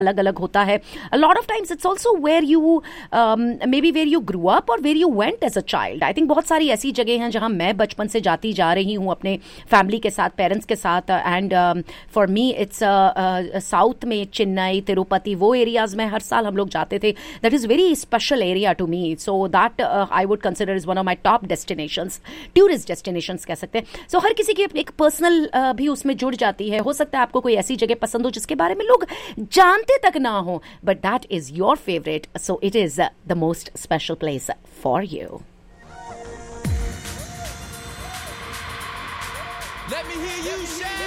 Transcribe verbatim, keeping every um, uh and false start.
अलग अलग होता है. A lot of times it's also where you um, maybe where you grew up or where you went as a child. I think बहुत सारी ऐसी जगह हैं जहाँ मैं बचपन से जाती जा रही हूँ अपने फैमिली के साथ, पेरेंट्स के साथ. And for me it's south में चेन्नई, तिरुपति, वो एरियाज में हर साल हम लोग जाते थे. That is very special area to me. So that I would consider is one of my top destinations, tourist destinations कह सकते हैं. सो so, हर किसी की एक पर्सनल uh, भी उसमें जुड़ जाती है. हो सकता है आपको कोई ऐसी जगह पसंद हो जिसके बारे में लोग जानते तक ना हो, but that is your favorite, so it is uh, the most special place for you. Let me hear you shout.